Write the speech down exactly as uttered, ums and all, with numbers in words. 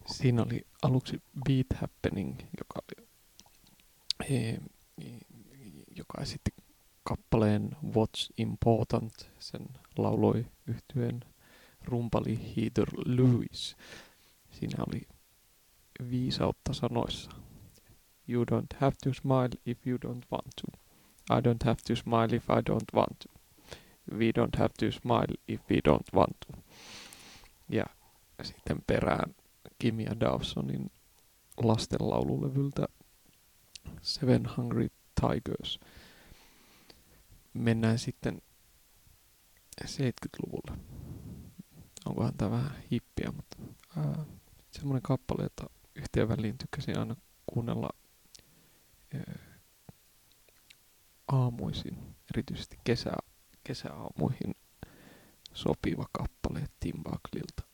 Siinä oli aluksi Beat Happening, joka, oli, e, joka esitti kappaleen What's Important. Sen lauloi yhtyeen rumpali Heather Lewis. Siinä oli viisautta sanoissa. You don't have to smile if you don't want to. I don't have to smile if I don't want to. We don't have to smile if we don't want to. Ja sitten perään Kim ja Dawsonin lastenlaululevyltä Seven Hungry Tigers. Mennään sitten seitsemänkymmentäluvulle. Onkohan tää vähän hippiä, mutta ää, semmonen kappale, jota yhteen väliin tykkäsin aina kuunnella ää, aamuisin, erityisesti kesä, kesäaamuihin sopiva kappale Tim Bucklelta